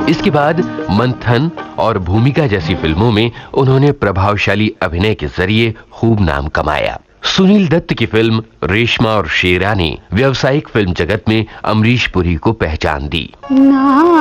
इसके बाद मंथन और भूमिका जैसी फिल्मों में उन्होंने प्रभावशाली अभिनय के जरिए खूब नाम कमाया। सुनील दत्त की फिल्म रेशमा और शेरा ने व्यावसायिक फिल्म जगत में अमरीश पुरी को पहचान दी।